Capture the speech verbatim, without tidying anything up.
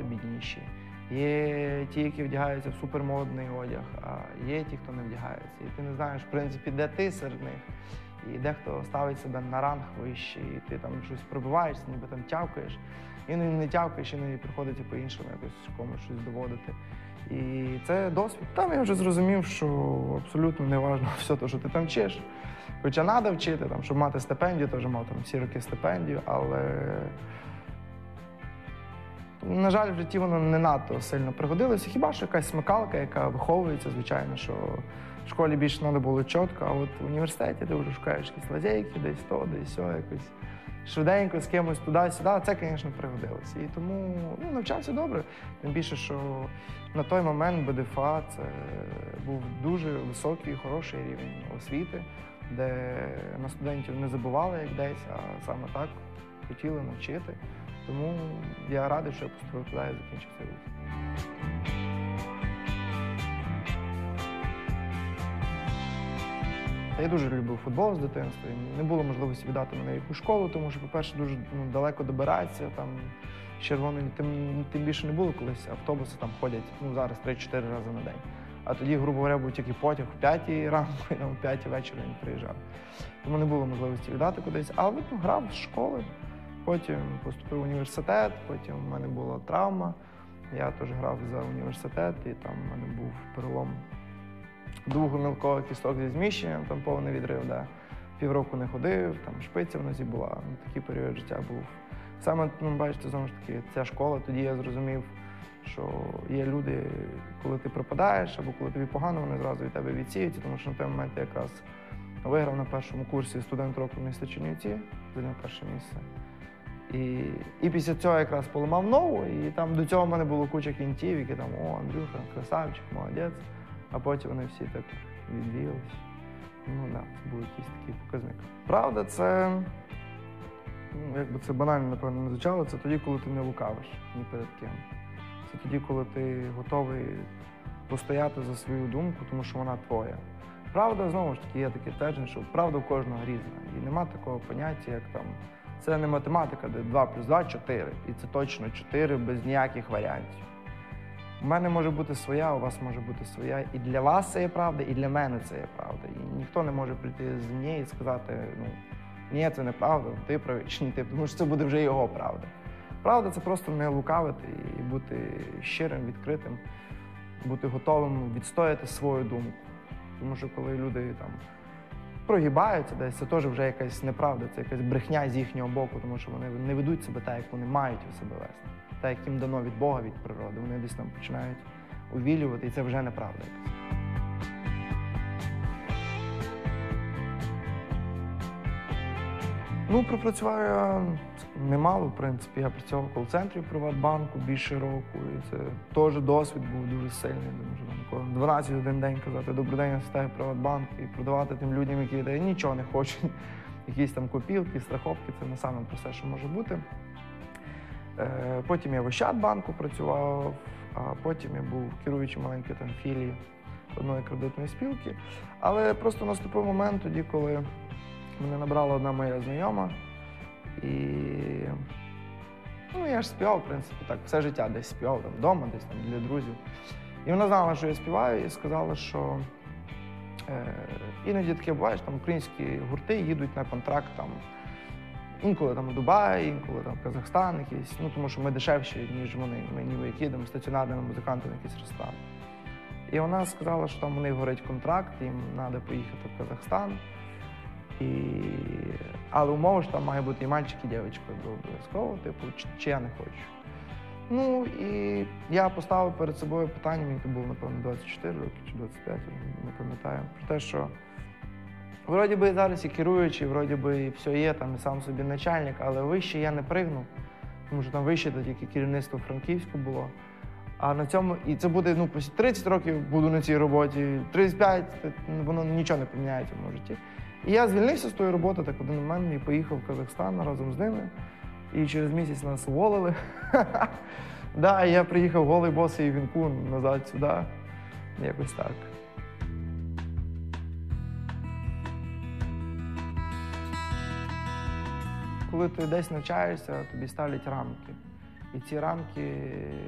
бідніші. Є ті, які вдягаються в супермодний одяг, а є ті, хто не вдягається. І ти не знаєш, в принципі, де ти серед них. І дехто ставить себе на ранг вище, і ти там щось пробиваєшся, ніби там тявкаєш. Іноді не тявкаєш, іноді приходиться по-іншому якось комусь щось доводити. І це досвід. Там я вже зрозумів, що абсолютно не важливо все те, що ти там вчиш. Хоча треба вчити, там, щоб мати стипендію, теж мав там всі роки стипендію, але, на жаль, в житті воно не надто сильно пригодилося. Хіба що якась смикалка, яка виховується, звичайно, що в школі більше треба було чітко, а от в університеті ти вже шукаєш якісь лазейки, десь то, десь сьо, якось швиденько з кимось туди-сюди. Це, звісно, пригодилося. І тому ну, навчався добре. Тим більше, що на той момент БДФА це був дуже високий, хороший рівень освіти, де на студентів не забували як десь, а саме так хотіли навчити. Тому я радий, що я поступив туди і закінчив цей вуз. Я дуже любив футбол з дитинства. Не було можливості віддати мене якусь школу, тому що, по-перше, дуже ну, далеко добиратися. Там з червоної тим, тим більше не було колись. Автобуси там ходять ну, зараз три-чотири рази на день. А тоді, грубо говоря, був тільки потяг в п'ятій ранку, і там в п'ятій вечора він приїжджав. Тому не було можливості віддати кудись. Але ну, грав з школи, потім поступив в університет, потім в мене була травма. Я теж грав за університет, і там в мене був перелом двох гомілкових кісток зі зміщенням, там повний відрив, да. Півроку не ходив, там шпиця в нозі була, ну, такий період життя був. Саме, ну, бачите, знову ж таки, ця школа, тоді я зрозумів, що є люди, коли ти пропадаєш, або коли тобі погано, вони зразу від тебе відсіються, тому що на той момент я якраз виграв на першому курсі студент року міста Чернівці, зайняв перше місце. І, і після цього якраз поламав ногу, і там до цього в мене було куча кінтів, які там, о, Андрюха, красавчик, молодець. А потім вони всі так відвіялись. Ну так, да, це був якийсь такий показник. Правда, це, ну, якби це банально, напевно, не звучало, це тоді, коли ти не лукавиш ні перед ким. Це тоді, коли ти готовий постояти за свою думку, тому що вона твоя. Правда, знову ж таки, є таке твердження, що правда в кожного різна. І нема такого поняття, як там, це не математика, де два плюс два – чотири. І це точно чотири без ніяких варіантів. У мене може бути своя, у вас може бути своя. І для вас це є правда, і для мене це є правда. І ніхто не може прийти з неї і сказати, ну, ні, це неправда, ти правий, чи ні ти, тому що це буде вже його правда. Правда – це просто не лукавити і бути щирим, відкритим, бути готовим відстояти свою думку. Тому що коли люди там прогибаються десь, це теж вже якась неправда, це якась брехня з їхнього боку, тому що вони не ведуть себе так, як вони мають у себе вести. Так, як їм дано від Бога, від природи. Вони десь там починають увілювати, і це вже неправда якась. Ну, пропрацював я немало, в принципі. Я працював в кол-центрі в Приватбанку більше року, і це теж досвід був дуже сильний. Тому що там, коли дванадцять один день казати «Добрий день, я стаю Приватбанк» і продавати тим людям, які я нічого не хочуть. Якісь там копілки, страховки – це не саме просте, що може бути. Потім я в Ощадбанку працював, а потім я був керуючим маленької там філії одної кредитної спілки. Але просто наступив момент тоді, коли мене набрала одна моя знайома. І ну, я ж співав, в принципі, так, все життя десь співав, там, вдома, десь там, для друзів. І вона знала, що я співаю, і сказала, що е, іноді таке буває, що там українські гурти їдуть на контракт там, інколи там у Дубаї, інколи там в Казахстан якийсь, ну тому що ми дешевші, ніж вони. Ми ніби як їдемо стаціонарними музикантами в якийсь ресторан. І вона сказала, що там у них горить контракт, їм треба поїхати в Казахстан. І... Але умова, що там має бути і мальчик, і дівчинка обов'язково, типу, чи, чи я не хочу. Ну і я поставив перед собою питання, мені то було, напевно, двадцять чотири роки чи двадцять п'ять, не пам'ятаю, про те, що вроді би зараз і керуючий, вроді би і все є, там і сам собі начальник, але вище я не пригнув, тому що там вище тільки керівництво Франківську було. А на цьому, і це буде, ну, тридцять років буду на цій роботі, тридцять п'ять, воно нічого не поміняється в моєму житті. І я звільнився з тої роботи, так один момент, і поїхав в Казахстан разом з ними. І через місяць нас уволили. Да, я приїхав голий босий і вінку назад сюди. Якось так. Коли ти десь навчаєшся, тобі ставлять рамки. І ці рамки